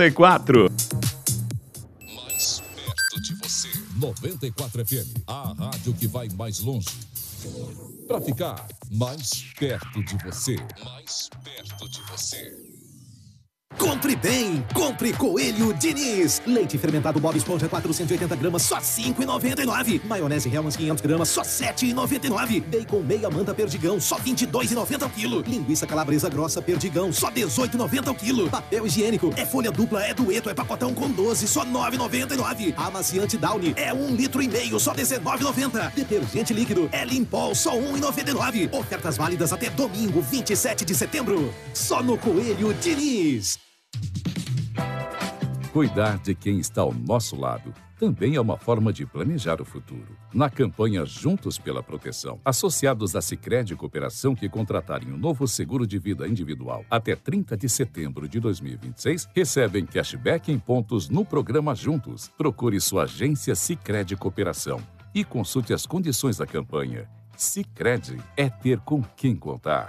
94. Mais perto de você. 94 FM, a rádio que vai mais longe. Para ficar mais perto de você. Mais perto de você. Compre bem, compre Coelho Diniz. Leite fermentado Bob Esponja 480 gramas, só R$ 5,99. Maionese Hellmann's 500 gramas, só R$ 7,99. Bacon meia manta perdigão, só R$ 22,90 ao quilo. Linguiça calabresa grossa perdigão, só R$ 18,90 ao quilo. Papel higiênico, é folha dupla, é dueto, é pacotão com 12, só R$ 9,99. Amaciante Downy, é 1,5 litros, só R$ 19,90. Detergente líquido, é Limpol, só R$ 1,99. Ofertas válidas até domingo, 27 de setembro. Só no Coelho Diniz. Cuidar de quem está ao nosso lado também é uma forma de planejar o futuro. Na campanha Juntos pela Proteção, associados da Sicredi Cooperação que contratarem um novo seguro de vida individual até 30 de setembro de 2026, recebem cashback em pontos no programa Juntos. Procure sua agência Sicredi Cooperação e consulte as condições da campanha. Sicredi é ter com quem contar.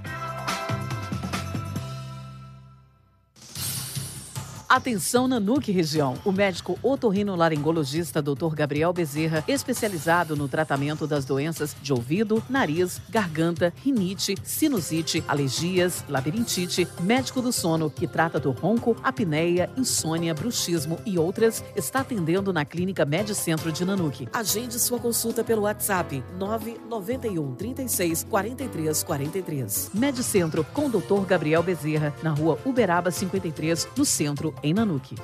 Atenção Nanuque região. O médico otorrinolaringologista Dr. Gabriel Bezerra, especializado no tratamento das doenças de ouvido, nariz, garganta, rinite, sinusite, alergias, labirintite, médico do sono, que trata do ronco, apneia, insônia, bruxismo e outras, está atendendo na Clínica Medicentro de Nanuque. Agende sua consulta pelo WhatsApp 991 36 43 43. Medicentro com Dr. Gabriel Bezerra, na Rua Uberaba 53, no centro, em Nanuque.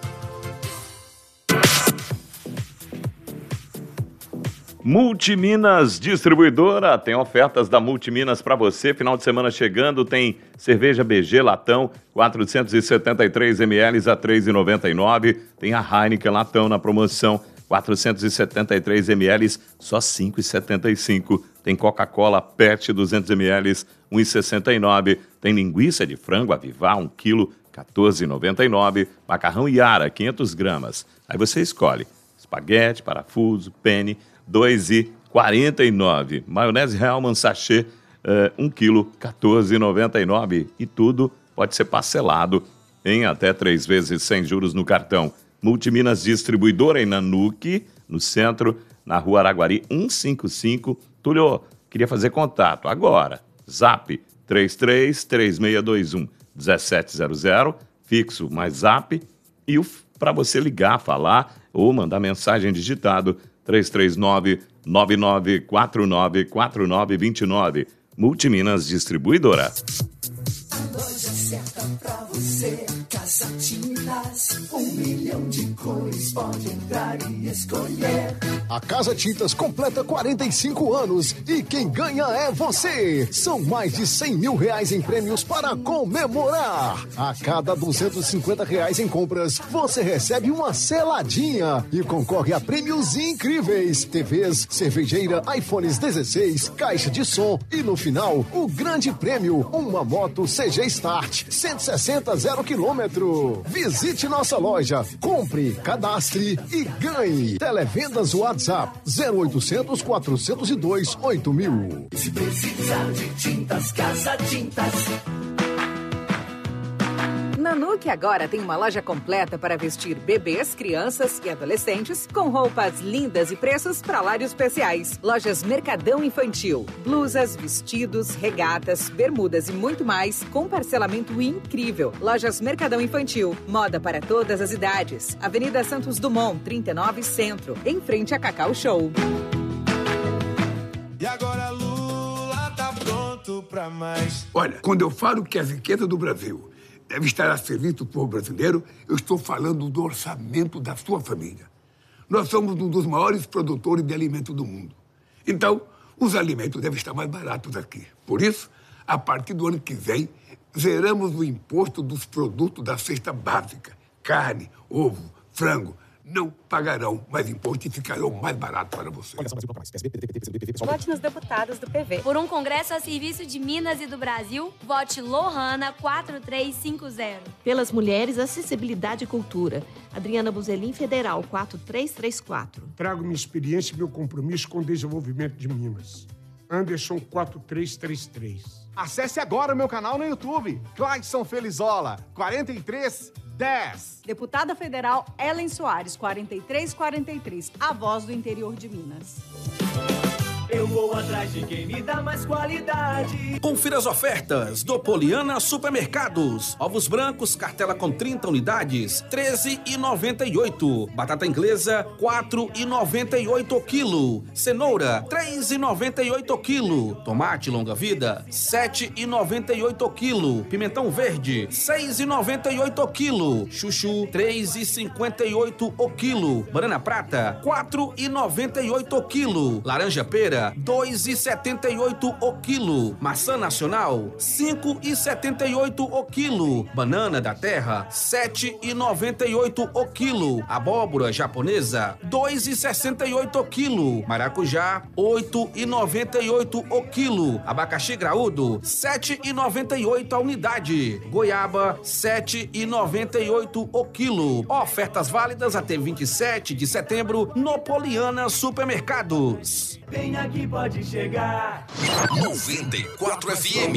Multiminas Distribuidora, tem ofertas da Multiminas para você. Final de semana chegando, tem cerveja BG Latão, 473 ml a R$ 3,99. Tem a Heineken Latão na promoção, 473 ml, só R$ 5,75. Tem Coca-Cola PET 200 ml, R$ 1,69. Tem linguiça de frango Avivar, 1 kg, R$ 14,99. Macarrão Iara, 500 gramas. Aí você escolhe espaguete, parafuso, penne, R$ 2,49. Maionese Hellmann's sachê, 1 kg, R$ 14,99. E tudo pode ser parcelado em até 3 vezes sem juros no cartão. Multiminas Distribuidora em Nanuque, no centro, na Rua Araguari 155. Túlio, queria fazer contato agora. Zap 333621 1700, fixo mais zap, e para você ligar, falar ou mandar mensagem digitado 339-9949-4929. Multiminas Distribuidora. A loja certa pra você, Casa Tintas, 1 milhão de cores, pode entrar e escolher. A Casa Tintas completa 45 anos e quem ganha é você. São mais de R$100 mil em prêmios para comemorar. A cada R$250 em compras, você recebe uma seladinha e concorre a prêmios incríveis. TVs, cervejeira, iPhones 16, caixa de som e no final, o grande prêmio, uma moto CG Start, 160 0 km. Visite nossa loja, compre, cadastre e ganhe. Televendas WhatsApp 0800 402 8000. Se precisar de tintas, Casa Tintas. Nanuque agora tem uma loja completa para vestir bebês, crianças e adolescentes com roupas lindas e preços para horários especiais. Lojas Mercadão Infantil, blusas, vestidos, regatas, bermudas e muito mais com parcelamento incrível. Lojas Mercadão Infantil, moda para todas as idades. Avenida Santos Dumont, 39 Centro, em frente a Cacau Show. E agora Lula tá pronto pra mais. Olha, quando eu falo que a riqueza do Brasil deve estar a serviço do povo brasileiro, eu estou falando do orçamento da sua família. Nós somos um dos maiores produtores de alimentos do mundo. Então, os alimentos devem estar mais baratos aqui. Por isso, a partir do ano que vem, zeramos o imposto dos produtos da cesta básica. Carne, ovo, frango, não pagarão mais imposto e ficarão mais baratos para você. Vote nos deputados do PV. Por um congresso a serviço de Minas e do Brasil, vote Lohana 4350. Pelas mulheres, acessibilidade e cultura. Adriana Buzelin, Federal 4334. Trago minha experiência e meu compromisso com o desenvolvimento de Minas. Anderson 4333. Acesse agora o meu canal no YouTube, Clayson Felizola, 4310. Deputada Federal Ellen Soares, 4343, a voz do interior de Minas. Eu vou atrás de quem me dá mais qualidade. Confira as ofertas do Poliana Supermercados. Ovos brancos, cartela com 30 unidades, R$13,98. Batata inglesa, R$4,98 o quilo. Cenoura, R$3,98 o quilo. Tomate longa vida, R$7,98 o quilo. Pimentão verde, R$6,98 o quilo. Chuchu, R$3,58 o quilo. Banana prata, R$4,98 o quilo. Laranja pera, R$2,78 o quilo. Maçã nacional, R$5,78 o quilo. Banana da terra, R$7,98 o quilo. Abóbora japonesa, R$2,68 o quilo. Maracujá, R$8,98 o quilo. Abacaxi graúdo, R$7,98 a unidade. Goiaba, R$7,98 o quilo. Ofertas válidas até 27 de setembro no Poliana Supermercados. Vem aqui, pode chegar. 94 FM.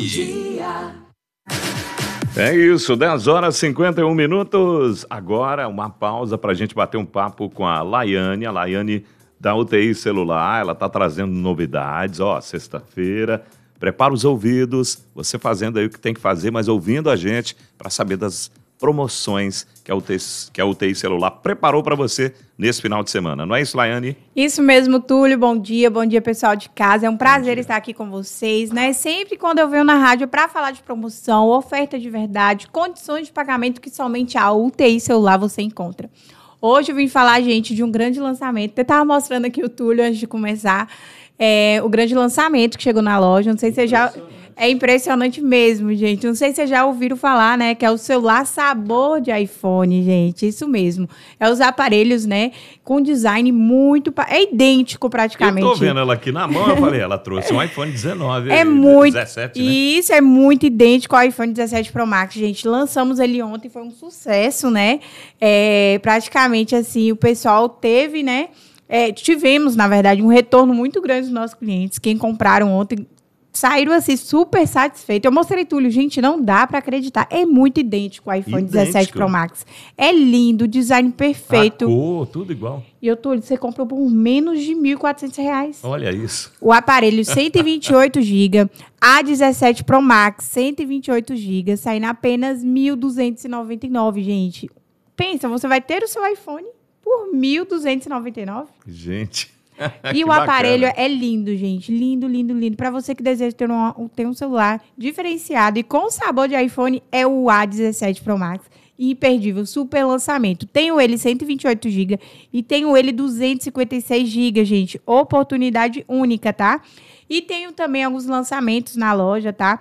É isso, 10 horas e 51 minutos. Agora uma pausa para a gente bater um papo com a Laiane da UTI Celular. Ela está trazendo novidades, sexta-feira. Prepara os ouvidos, você fazendo aí o que tem que fazer, mas ouvindo a gente para saber das promoções que a UTI Celular preparou para você nesse final de semana. Não é isso, Laiane? Isso mesmo, Túlio. Bom dia, pessoal de casa. É um prazer estar aqui com vocês, né? Sempre quando eu venho na rádio para falar de promoção, oferta de verdade, condições de pagamento que somente a UTI Celular você encontra. Hoje eu vim falar, gente, de um grande lançamento. Eu estava mostrando aqui o Túlio antes de começar. O grande lançamento que chegou na loja. Não sei se você já... É impressionante mesmo, gente. Não sei se vocês já ouviram falar, né? Que é o celular sabor de iPhone, gente. Isso mesmo. É os aparelhos, né? Com design muito... É idêntico, praticamente. Eu tô vendo ela aqui na mão, eu falei, ela trouxe um iPhone 19. É muito... 17, né? Isso, é muito idêntico ao iPhone 17 Pro Max, gente. Lançamos ele ontem, foi um sucesso, né? Praticamente, assim, o pessoal teve, né? Tivemos, na verdade, um retorno muito grande dos nossos clientes. Quem compraram ontem... Saíram, assim, super satisfeitos. Eu mostrei, Túlio, gente, não dá pra acreditar. É muito idêntico ao iPhone 17 Pro Max. É lindo, design perfeito. A cor, tudo igual. E, Túlio, você comprou por menos de R$ 1.400. Olha isso. O aparelho 128 GB, A17 Pro Max, 128 GB, saindo apenas R$ 1.299, gente. Pensa, você vai ter o seu iPhone por R$ 1.299? Gente... E o aparelho é lindo, gente. Lindo, lindo, lindo. Para você que deseja ter um celular diferenciado e com sabor de iPhone, é o A17 Pro Max. Imperdível, super lançamento. Tenho ele 128 GB e tenho ele 256 GB, gente. Oportunidade única, tá? E tenho também alguns lançamentos na loja, tá?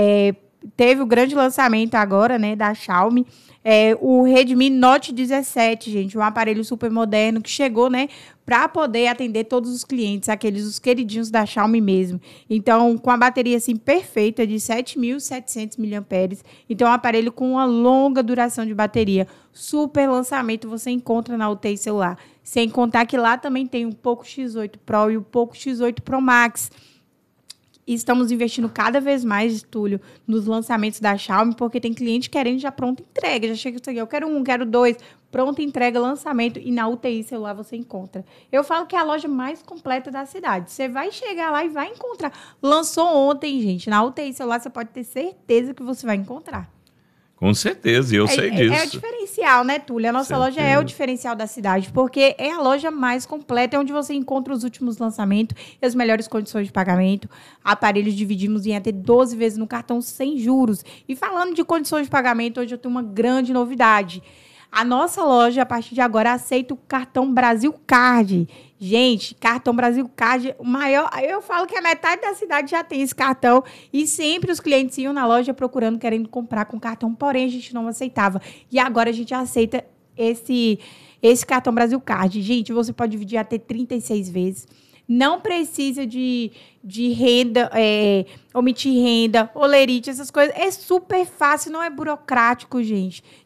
Teve o grande lançamento agora, né, da Xiaomi. O Redmi Note 17, gente, um aparelho super moderno que chegou, né, para poder atender todos os clientes, os queridinhos da Xiaomi mesmo. Então, com a bateria, assim, perfeita, de 7.700 mAh. Então, é um aparelho com uma longa duração de bateria. Super lançamento, você encontra na UTI Celular. Sem contar que lá também tem o Poco X8 Pro e o Poco X8 Pro Max. E estamos investindo cada vez mais, Túlio, nos lançamentos da Xiaomi, porque tem cliente querendo já pronta entrega. Já chega isso aqui, eu quero 1, quero 2, pronta entrega, lançamento, e na UTI Celular você encontra. Eu falo que é a loja mais completa da cidade. Você vai chegar lá e vai encontrar. Lançou ontem, gente. Na UTI Celular você pode ter certeza que você vai encontrar. Com certeza, e eu sei disso. É o diferencial, né, Túlio? A nossa loja é o diferencial da cidade, porque é a loja mais completa, é onde você encontra os últimos lançamentos e as melhores condições de pagamento. Aparelhos dividimos em até 12 vezes no cartão sem juros. E falando de condições de pagamento, hoje eu tenho uma grande novidade. A nossa loja, a partir de agora, aceita o cartão Brasil Card. Gente, cartão Brasil Card, o maior... Eu falo que a metade da cidade já tem esse cartão. E sempre os clientes iam na loja procurando, querendo comprar com cartão. Porém, a gente não aceitava. E agora a gente aceita esse cartão Brasil Card. Gente, você pode dividir até 36 vezes. Não precisa de renda, omitir renda, olerite, essas coisas. É super fácil, não é burocrático, gente.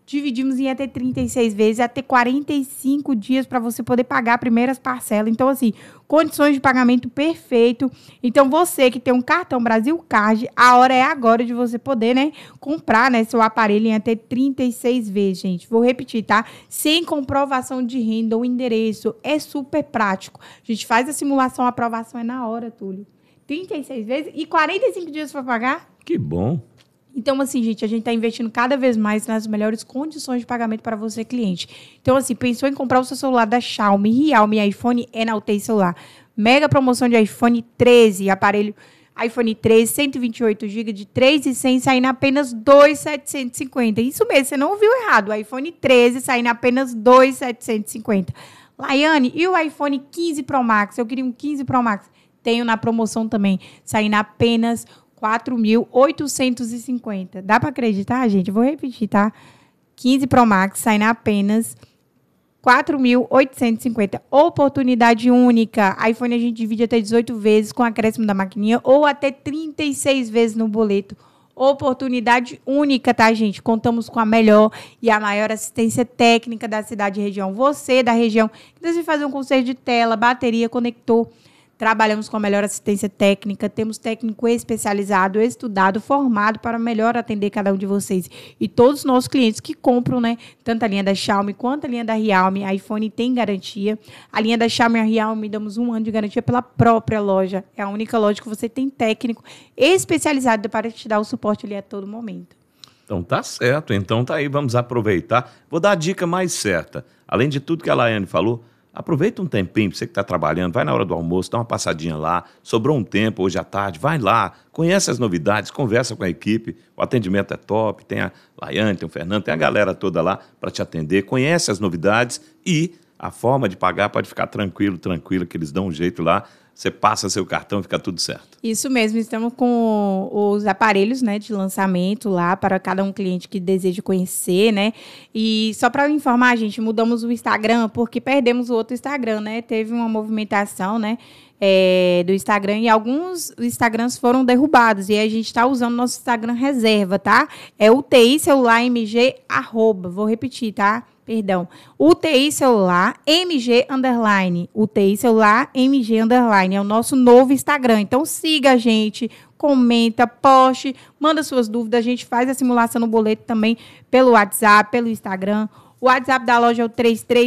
dividimos em até 36 vezes, até 45 dias para você poder pagar primeiras parcelas. Então, assim, condições de pagamento perfeito. Então, você que tem um cartão Brasil Card, a hora é agora de você poder, né, comprar, né, seu aparelho em até 36 vezes, gente. Vou repetir, tá? Sem comprovação de renda ou endereço. É super prático. A gente faz a simulação, a aprovação é na hora, Túlio. 36 vezes e 45 dias para pagar. Que bom. Então, assim, gente, a gente está investindo cada vez mais nas melhores condições de pagamento para você, cliente. Então, assim, pensou em comprar o seu celular da Xiaomi, Realme, iPhone, é na UTI Celular. Mega promoção de iPhone 13, aparelho iPhone 13, 128 GB de 3.100, saindo apenas 2.750. Isso mesmo, você não ouviu errado. O iPhone 13 saindo apenas 2.750. Laiane, e o iPhone 15 Pro Max? Eu queria um 15 Pro Max. Tenho na promoção também, saindo apenas 4.850. Dá para acreditar, gente? Eu vou repetir, tá? 15 Pro Max saindo apenas 4.850. Oportunidade única. iPhone a gente divide até 18 vezes com acréscimo da maquininha ou até 36 vezes no boleto. Oportunidade única, tá, gente? Contamos com a melhor e a maior assistência técnica da cidade e região. Você da região que deseja fazer um conserto de tela, bateria, conector. Trabalhamos com a melhor assistência técnica, temos técnico especializado, estudado, formado para melhor atender cada um de vocês. E todos os nossos clientes que compram, né, tanto a linha da Xiaomi quanto a linha da Realme, a iPhone tem garantia. A linha da Xiaomi e a Realme damos 1 ano de garantia pela própria loja. É a única loja que você tem técnico especializado para te dar o suporte ali a todo momento. Então tá certo, então tá aí, vamos aproveitar. Vou dar a dica mais certa. Além de tudo que a Laiane falou, aproveita um tempinho, você que está trabalhando, vai na hora do almoço, dá uma passadinha lá, sobrou um tempo hoje à tarde, vai lá, conhece as novidades, conversa com a equipe, o atendimento é top, tem a Laiane, tem o Fernando, tem a galera toda lá para te atender, conhece as novidades e a forma de pagar pode ficar tranquilo, que eles dão um jeito lá, você passa seu cartão e fica tudo certo. Isso mesmo, estamos com os aparelhos, né, de lançamento lá para cada um cliente que deseja conhecer, né? E só para informar, gente, mudamos o Instagram porque perdemos o outro Instagram, né? Teve uma movimentação, né, do Instagram e alguns Instagrams foram derrubados. E aí a gente está usando nosso Instagram reserva, tá? É UTI Celular MG @. Vou repetir, tá? Perdão. UTI Celular MG _ UTI Celular MG _ é o nosso novo Instagram. Então siga a gente, comenta, poste, manda suas dúvidas. A gente faz a simulação no boleto também pelo WhatsApp, pelo Instagram. O WhatsApp da loja é o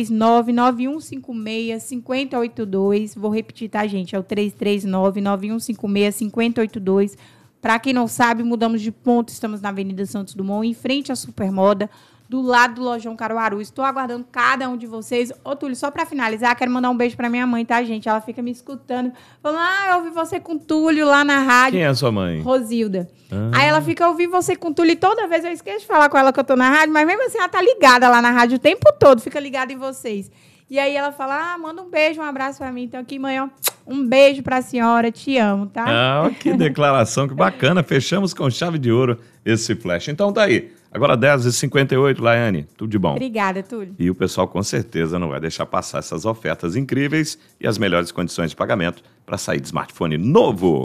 339-9156-5082. Vou repetir, tá, gente? É o 339-9156-5082. Para quem não sabe, mudamos de ponto. Estamos na Avenida Santos Dumont, em frente à Supermoda, do lado do Lojão Caruaru. Estou aguardando cada um de vocês. Ô, Túlio, só para finalizar, quero mandar um beijo para minha mãe, tá, gente? Ela fica me escutando, falando, eu ouvi você com Túlio lá na rádio. Quem é a sua mãe? Rosilda. Aí ela fica, ouvi você com Túlio, e toda vez eu esqueço de falar com ela que eu tô na rádio, mas mesmo assim ela tá ligada lá na rádio o tempo todo, fica ligada em vocês. E aí ela fala, manda um beijo, um abraço para mim. Então aqui, mãe, ó, um beijo para a senhora, te amo, tá? Que declaração, que bacana. Fechamos com chave de ouro esse flash. Então tá aí. Agora 10h58, Laiane, tudo de bom. Obrigada, Túlio. E o pessoal com certeza não vai deixar passar essas ofertas incríveis e as melhores condições de pagamento para sair de smartphone novo.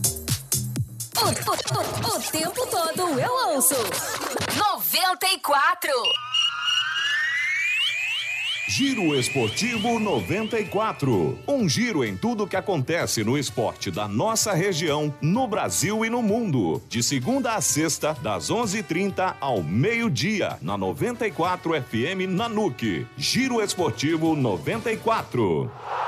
O tempo todo eu ouço 94. Giro Esportivo 94. Um giro em tudo que acontece no esporte da nossa região, no Brasil e no mundo. De segunda a sexta, das 11h30 ao meio-dia, na 94 FM Nanuque. Giro Esportivo 94.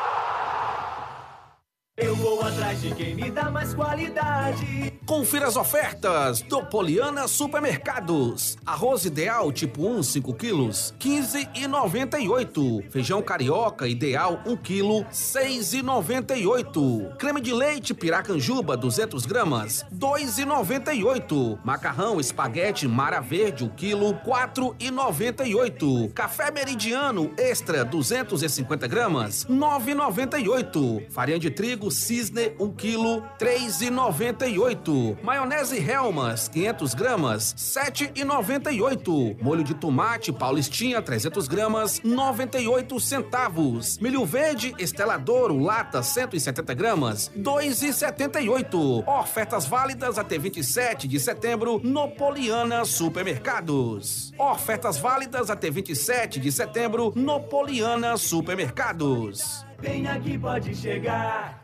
Eu vou atrás de quem me dá mais qualidade. Confira as ofertas do Poliana Supermercados. Arroz Ideal tipo 1, 5 quilos, R$15,98. Feijão Carioca Ideal 1 quilo, R$6,98. Creme de leite Piracanjuba 200 gramas, R$2,98. Macarrão Espaguete Mara Verde 1 quilo, R$4,98. Café Meridiano Extra 250 gramas, R$9,98. Farinha de trigo Cisne Disney 1 kg, R$ 3,98. Maionese Hellmann's 500 gramas, R$ 7,98. Molho de tomate Paulistinha 300 gramas, 98 centavos. Milho verde Estela Douro lata 170 gramas, R$ 2,78. Ofertas válidas até 27 de setembro no Poliana Supermercados. Ofertas válidas até 27 de setembro no Poliana Supermercados. Vem aqui, pode chegar.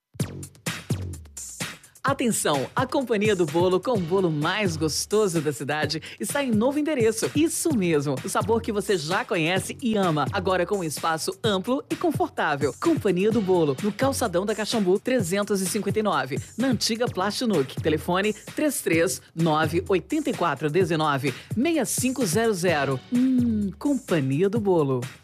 Atenção, a Companhia do Bolo, com o bolo mais gostoso da cidade, está em novo endereço. Isso mesmo, o sabor que você já conhece e ama, agora com um espaço amplo e confortável. Companhia do Bolo, no Calçadão da Caxambu 359, na antiga Plastinuc. Telefone 339-8419-6500. Companhia do Bolo.